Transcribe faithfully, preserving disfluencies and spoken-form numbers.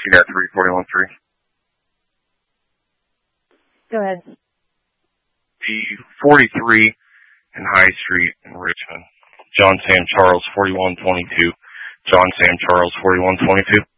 Looking at three forty-one three. Go ahead. The forty-three in High Street in Richmond. John Sam Charles, forty-one twenty-two. John Sam Charles, forty-one twenty-two.